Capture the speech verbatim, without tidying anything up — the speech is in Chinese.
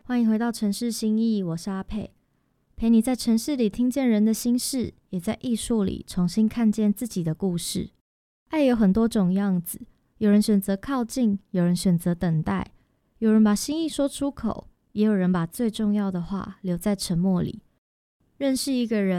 欢迎回到城市心意，我是阿佩，陪你在城市里听见人的心事，也在艺术里重新看见自己的故事。爱有很多种样子，有人选择靠近，有人选择等待，有人把心意说出口，也有人把最重要的话留在沉默里。认识一个人，